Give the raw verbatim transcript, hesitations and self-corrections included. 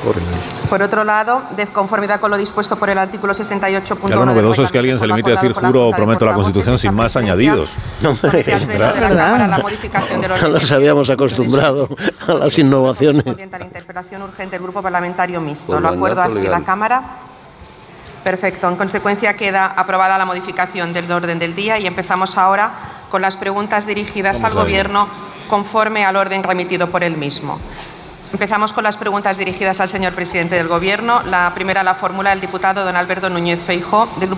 Por otro lado, de conformidad con lo dispuesto por el artículo sesenta y ocho punto uno. Claro, novedoso es que alguien se limite a decir juro o prometo la Constitución sin más añadidos. No, nos habíamos acostumbrado a las innovaciones. A la interpelación urgente del Grupo Parlamentario Mixto. ¿Lo acuerdo así la Cámara? Perfecto. En consecuencia, queda aprobada la modificación del orden del día y empezamos ahora con las preguntas dirigidas al Gobierno conforme al orden remitido por el mismo. Empezamos con las preguntas dirigidas al señor presidente del Gobierno. La primera la formula el diputado don Alberto Núñez Feijóo, del Grupo